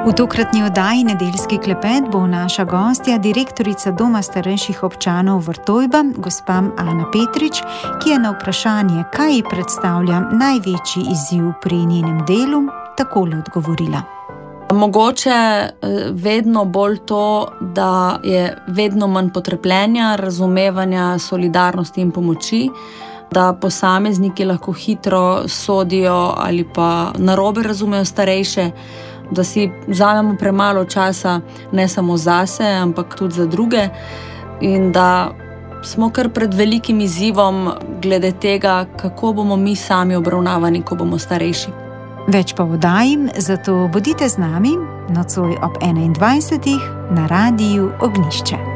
V tokratni oddaji Nedeljski klepet bo naša gostja direktorica Doma starejših občanov Vrtojba, gospa Ana Petrič, ki je na vprašanje, kaj ji predstavlja največji izziv pri njenem delu, takole odgovorila. Mogoče vedno bolj to, da je vedno manj potrpljenja, razumevanja, solidarnosti in pomoči, da posamezniki lahko hitro sodijo ali pa narobe razumejo starejše, da si vzamemo premalo časa ne samo zase, ampak tudi za druge in da smo kar pred velikim izzivom glede tega, kako bomo mi sami obravnavani, ko bomo starejši. Več pa v oddaji, zato bodite z nami nocoj ob 21. na Radiu Ognjišče.